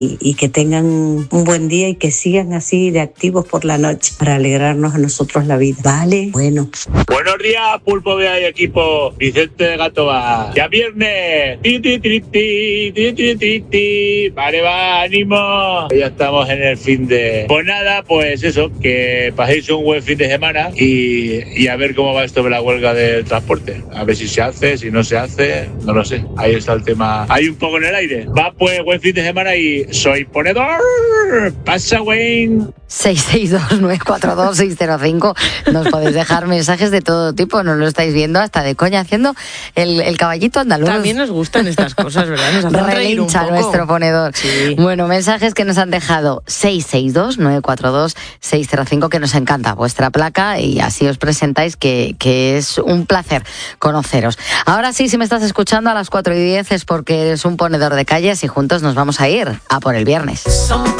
y que tengan un buen día y que sigan así de activos por la noche para alegrarnos a nosotros la vida. ¿Vale? Bueno. Buenos días, Pulpo Vea y equipo. Vicente de Gatoba. Ya viernes. Vale, va, ánimo. Ya estamos en el fin de... Pues nada, pues eso, que paséis un buen fin de semana y a ver cómo va esto de la huelga del transporte. A ver si se hace, si no se hace, no lo sé. Ahí está el tema. Hay un poco en el aire. Va, pues, buen fin de semana y soy ponedor. Pasa, Wayne. 662-942-605. Nos podéis dejar mensajes de todo tipo, nos lo estáis viendo hasta de coña haciendo el caballito andaluz. También nos gustan estas cosas, ¿verdad? Nos hacen reír un poco. Nuestro ponedor. Sí. Bueno, mensajes que nos han dejado 662-942-605, que nos encanta vuestra placa y así os presentáis, que es un placer conoceros. Ahora sí, si me estás escuchando a las 4:10 es porque eres un ponedor de calles y juntos nos vamos a ir a por el viernes.